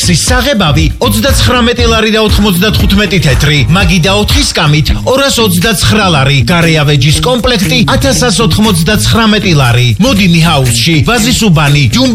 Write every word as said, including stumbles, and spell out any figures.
ექსის საღებავი ოცდაცხრამეტი ლარი და ოთხმოცდათხუთმეტი თეთრი, მაგი და ოთხი სკამით ორას ოცდაცხრა ლარი, გარეავეჯის კომპლექტი ათასას ოთხმოცდაცხრამეტი ლარი. მოდი ნიჰაუსში, ვაზის უბანი,